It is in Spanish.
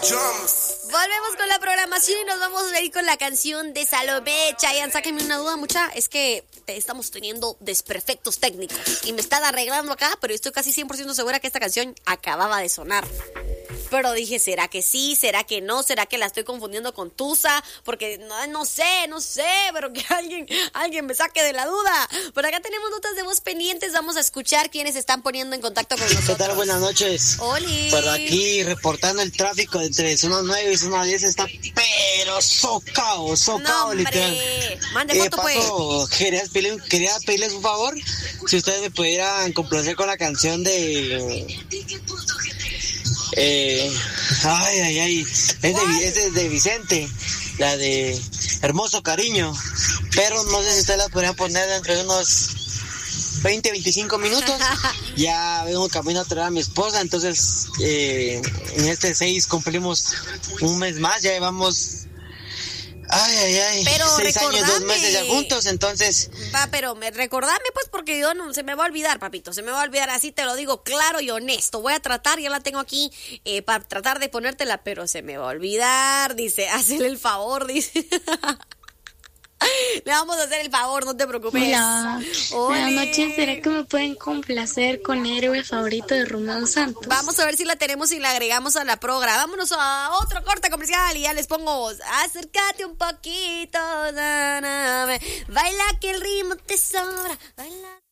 Volvemos con la programación y nos vamos a ir con la canción de Salomé. Chayanne, sáquenme una duda, mucha. Es que estamos teniendo desperfectos técnicos y me están arreglando acá, pero estoy casi 100% segura que esta canción acababa de sonar. Pero dije, ¿será que sí? ¿Será que no? ¿Será que la estoy confundiendo con Tusa? Porque no sé, pero que alguien me saque de la duda. Por acá tenemos notas de voz pendientes. Vamos a escuchar quiénes están poniendo en contacto con nosotros. ¿Qué tal? Buenas noches. Oli. Por aquí reportando el tráfico entre zona 9 y zona 10 está pero socao, No, literal. Mande foto, pues. Quería pedirles un favor, si ustedes me pudieran complacer con la canción de... es de Vicente, la de Hermoso Cariño, pero no sé si ustedes la podrían poner dentro de unos 20-25 minutos. Ya vengo camino a traer a mi esposa, entonces en este 6 cumplimos un mes más, ya llevamos pero 6 años, 2 meses ya juntos, entonces... pero recordame pues, porque yo no, se me va a olvidar, papito, se me va a olvidar, así te lo digo claro y honesto. Voy a tratar, ya la tengo aquí para tratar de ponértela, pero se me va a olvidar, dice, hazle el favor, dice. Le vamos a hacer el favor, no te preocupes. Hola. Buenas noches, ¿será que me pueden complacer con Héroe Favorito de Romeo Santos? Vamos a ver si la tenemos y la agregamos a la progra. Vámonos a otro corte comercial y ya les pongo, acércate un poquito, baila que el ritmo te sobra, baila.